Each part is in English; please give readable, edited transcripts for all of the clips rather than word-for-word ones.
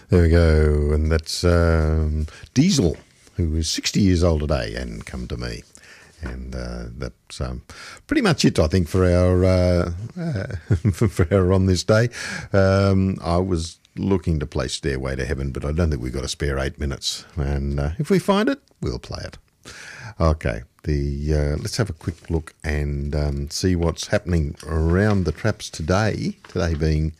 There we go, and that's Diesel, who is 60 years old today, and Come to Me. And that's pretty much it, I think, for our for our On This Day. I was looking to play Stairway to Heaven, but I don't think we've got a spare 8 minutes. And if we find it, we'll play it. Okay, let's have a quick look and see what's happening around the traps today. Today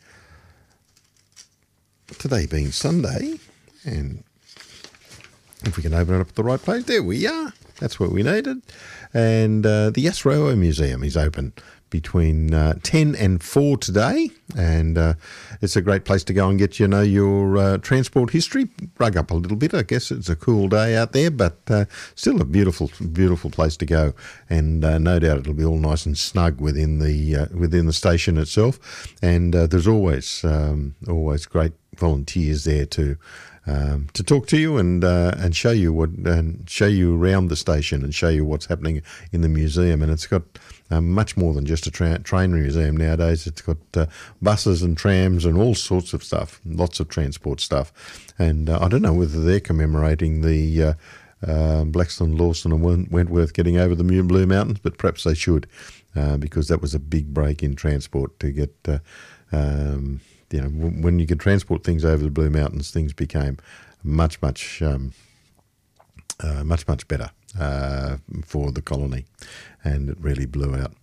being Sunday, and if we can open it up at the right place, there we are. That's what we needed. And the Yasroa Museum is open between 10 and 4 today, and it's a great place to go and get your transport history, rug up a little bit. I guess it's a cool day out there, but still a beautiful place to go, and no doubt it'll be all nice and snug within the station itself. And there's always great volunteers there to talk to you and show you around the station and show you what's happening in the museum. And it's got much more than just a train museum nowadays. It's got buses and trams and all sorts of stuff, lots of transport stuff. And I don't know whether they're commemorating the Blackstone, Lawson and Wentworth getting over the Blue Mountains, but perhaps they should, because that was a big break in transport to get... when you could transport things over the Blue Mountains, things became much better for the colony, and it really blew out.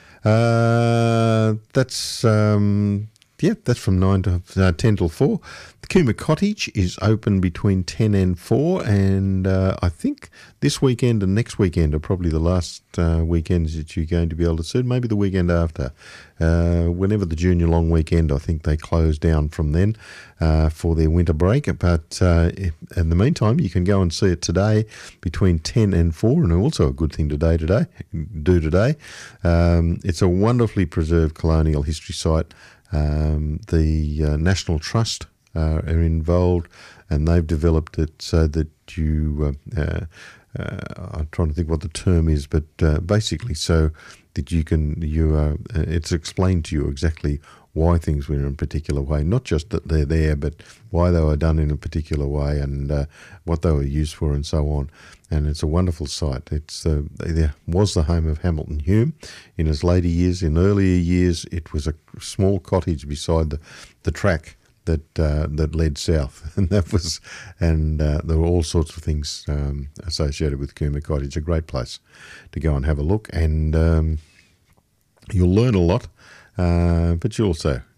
That's from 10 till 4. The Cooma Cottage is open between 10 and 4, and I think this weekend and next weekend are probably the last weekends that you're going to be able to see. Maybe the weekend after. Whenever the junior long weekend, I think they close down from then for their winter break. But in the meantime, you can go and see it today between 10 and 4, and also a good thing to do today. It's a wonderfully preserved colonial history site. The National Trust are involved, and they've developed it so that you I'm trying to think what the term is, but basically so that it's explained to you exactly why things were in a particular way, not just that they're there, but why they were done in a particular way, and what they were used for, and so on. And it's a wonderful site. It was the home of Hamilton Hume in his later years. In earlier years, it was a small cottage beside the track that led south, and there were all sorts of things associated with Cooma Cottage. A great place to go and have a look, and you'll learn a lot, but you'll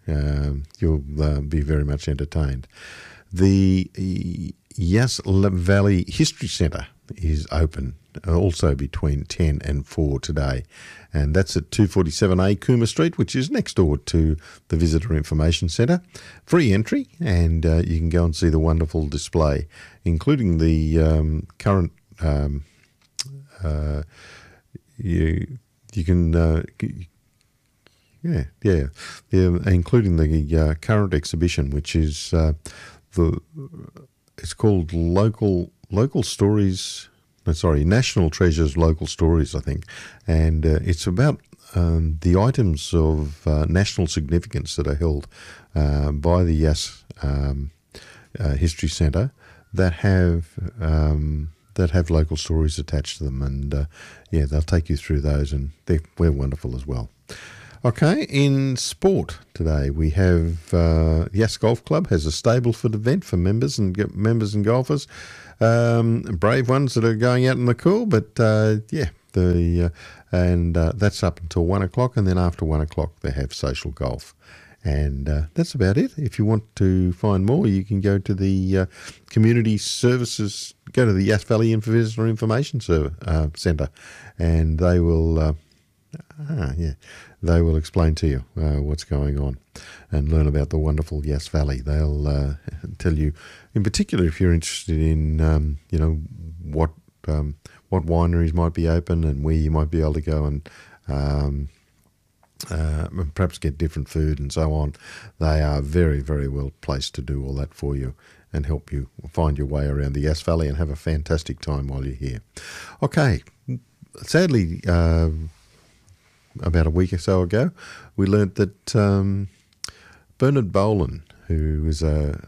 be very much entertained. The Yass Valley History Centre is open also between 10 and 4 today, and that's at 247A Cooma Street, which is next door to the Visitor Information Centre. Free entry, and you can go and see the wonderful display, including the current including the current exhibition, which is it's called National Treasures, Local Stories, I think. And it's about the items of national significance that are held by the Yass History Centre that have local stories attached to them. And they'll take you through those, and we're wonderful as well. Okay, in sport today we have Yass Golf Club has a Stableford event for members and golfers. Brave ones that are going out in the cool, but that's up until 1 o'clock, and then after 1 o'clock they have social golf. And that's about it. If you want to find more, you can go to the community services, go to the Yass Valley Visitor Information Centre, and they will explain to you what's going on and learn about the wonderful Yass Valley. They'll tell you, in particular, if you're interested in what wineries might be open and where you might be able to go and perhaps get different food and so on. They are very, very well placed to do all that for you and help you find your way around the Yass Valley and have a fantastic time while you're here. Okay, sadly, about a week or so ago, we learnt that Bernard Bolan, who is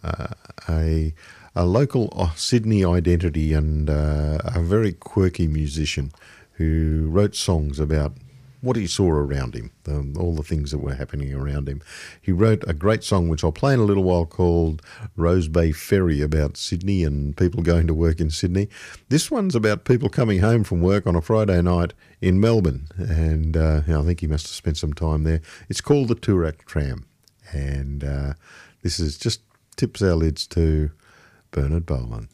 a local Sydney identity and a very quirky musician who wrote songs about what he saw around him, all the things that were happening around him. He wrote a great song, which I'll play in a little while, called Rose Bay Ferry, about Sydney and people going to work in Sydney. This one's about people coming home from work on a Friday night in Melbourne, and I think he must have spent some time there. It's called the Toorak Tram, and this is just tips our lids to Bernard Boland.